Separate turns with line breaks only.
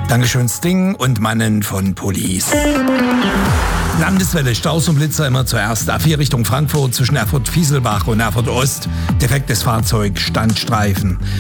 Dankeschön Sting und Mannen von Police. Landeswelle, Staus und Blitzer immer zuerst. A4 Richtung Frankfurt zwischen Erfurt-Fieselbach und Erfurt-Ost. Defektes Fahrzeug, Standstreifen.